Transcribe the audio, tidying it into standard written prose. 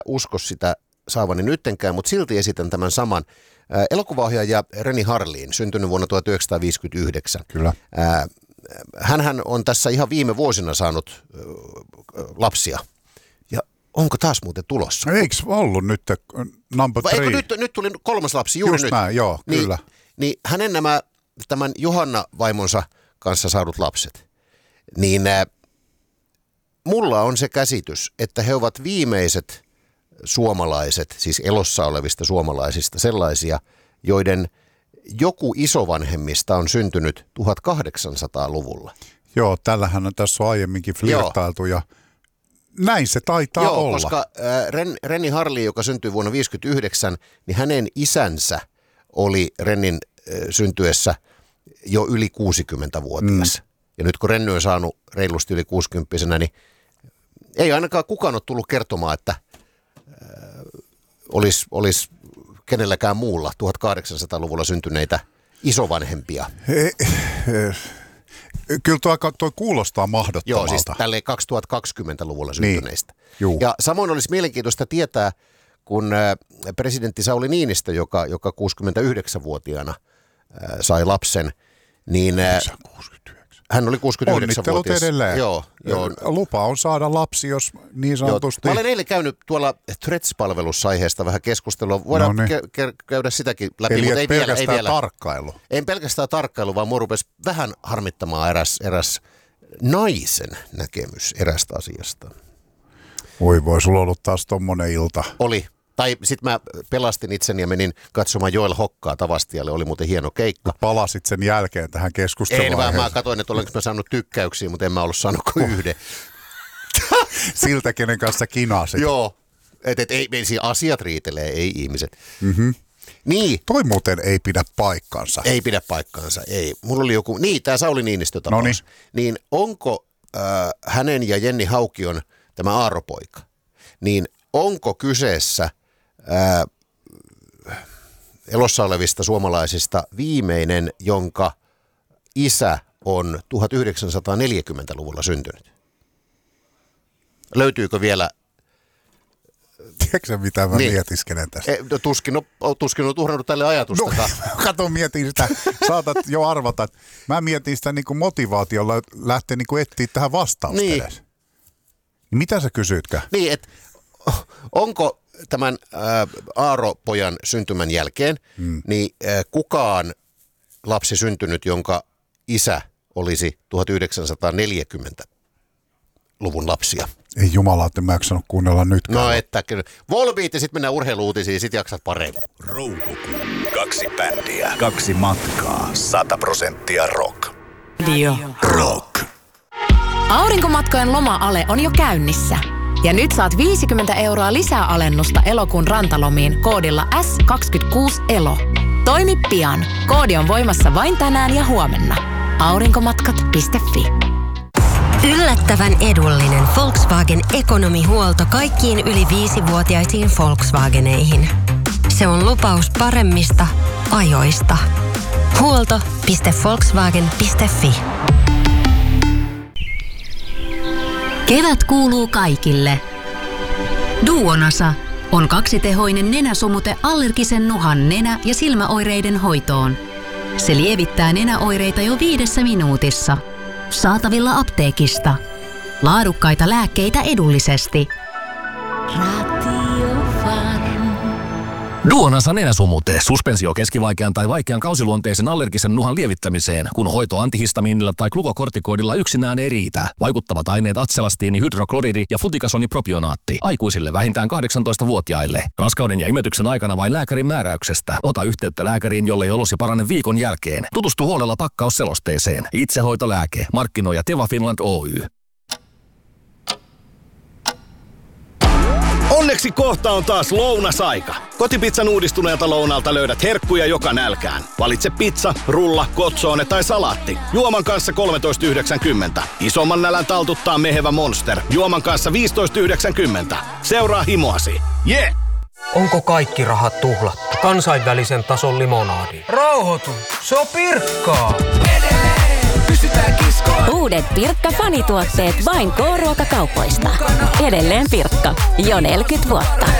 usko sitä saavani nyttenkään, mutta silti esitän tämän saman. Elokuvaohjaaja Renny Harlin, syntynyt vuonna 1959. Kyllä. Hänhän on tässä ihan viime vuosina saanut lapsia. Ja onko taas muuten tulossa? Eikö ollut nyt number 3? Nyt tuli 3. lapsi juuri just nyt. Näin, joo, kyllä. Niin hänen tämän Johanna-vaimonsa kanssa saadut lapset, niin mulla on se käsitys, että he ovat viimeiset suomalaiset, siis elossa olevista suomalaisista sellaisia, joiden joku isovanhemmista on syntynyt 1800-luvulla. Joo, tällähän on tässä aiemminkin flirtailtu ja näin se taitaa olla. Joo, koska Renny Harlin, joka syntyi vuonna 1959, niin hänen isänsä oli Rennin syntyessä jo yli 60-vuotias. Ja nyt kun Renny on saanut reilusti yli 60-vuotiaana, niin ei ainakaan kukaan ole tullut kertomaan, että olisi kenelläkään muulla 1800-luvulla syntyneitä isovanhempia. Kyllä tuo kuulostaa mahdottomalta. Joo, siis tälleen 2020-luvulla syntyneistä. Niin, ja samoin olisi mielenkiintoista tietää, kun presidentti Sauli Niinistö, joka 69-vuotiaana sai lapsen, niin hän oli 69-vuotias. Onnittelut edelleen. Joo. Lupa on saada lapsi, jos niin sanotusti. Mä olen eilen käynyt tuolla Threads-palvelussa aiheesta vähän keskustelua. Voidaan käydä sitäkin läpi, eli mutta ei vielä. Tarkkailu. En pelkästään tarkkailu, vaan mua rupesi vähän harmittamaan eräs naisen näkemys erästä asiasta. Voi, sulla on ollut taas tommonen ilta. Oli. Tai sitten mä pelastin itseni ja menin katsomaan Joel Hokkaa Tavastialle. Oli muuten hieno keikka. Palasit sen jälkeen tähän keskusteluun. En vaan, mä katsoin, että olenko mä saanut tykkäyksiä, mutta en mä ollut saanut kuin yhden. Siltä, kenen kanssa kinasit. Joo. Ei asiat riitelee, ei ihmiset. Mm-hmm. Niin. Toi muuten ei pidä paikkansa. Ei pidä paikkansa, ei. Mulla oli joku, tää Sauli Niinistö-tapaus. Noniin. Niin onko hänen ja Jenni Haukion tämä Aaro-poika, niin onko kyseessä elossa olevista suomalaisista viimeinen, jonka isä on 1940-luvulla syntynyt? Löytyykö vielä? Tiedätkö mitä mä mietiskelen tästä? Tuskin on tuhrannut tälle ajatustakaan. No, kato, mietin sitä. Saatat jo arvata. Mä mietin sitä niin kuin motivaatiolla lähteä niin kuin etsiä tähän vastausta edes. Mitä sä kysytkään? Niin, että onko tämän Aaro-pojan syntymän jälkeen niin kukaan lapsi syntynyt, jonka isä olisi 1940-luvun lapsia? Ei jumala, että mä jaksanut kuunnella nytkään. No että kyllä. Volbeat ja sitten mennään urheilu-uutisiin ja sit jaksat paremmin. Roukkukuun. 2 bändiä. 2 matkaa. 100% rock. Rock. Aurinkomatkojen loma-ale on jo käynnissä. Ja nyt saat 50 € lisää alennusta elokuun rantalomiin koodilla S26ELO. Toimi pian. Koodi on voimassa vain tänään ja huomenna. Aurinkomatkat.fi. Yllättävän edullinen Volkswagen ekonomihuolto kaikkiin yli 5-vuotiaisiin Volkswageneihin. Se on lupaus paremmista ajoista. Huolto.volkswagen.fi. Kevät kuuluu kaikille. Duonasa on 2-tehoinen nenäsumute allergisen nuhan nenä- ja silmäoireiden hoitoon. Se lievittää nenäoireita jo 5 minuutissa. Saatavilla apteekista. Laadukkaita lääkkeitä edullisesti. Duonasa nenäsumute, suspensio keskivaikean tai vaikean kausiluonteisen allergisen nuhan lievittämiseen, kun hoito antihistamiinilla tai glukokortikoidilla yksinään ei riitä. Vaikuttavat aineet atselastiini, hydrokloridi ja flutikasonipropionaatti. Aikuisille vähintään 18-vuotiaille. Raskauden ja imetyksen aikana vain lääkärin määräyksestä. Ota yhteyttä lääkäriin, jollei olosi parane viikon jälkeen. Tutustu huolella pakkausselosteeseen. Itsehoitolääke. Markkinooja Teva Finland Oy. Onneksi kohta on taas lounasaika. Kotipizzan uudistuneelta lounalta löydät herkkuja joka nälkään. Valitse pizza, rulla, kotsoone tai salaatti. Juoman kanssa 13,90. Isomman nälän taltuttaa mehevä Monster. Juoman kanssa 15,90. Seuraa himoasi. Yeah! Onko kaikki rahat tuhlattu? Kansainvälisen tason limonaadi. Rauhoitu! Se on Pirkkaa! Edelleen! Pysty Uudet Pirkka-fanituotteet vain K-ruokakaupoista. Edelleen Pirkka. Jo 40 vuotta.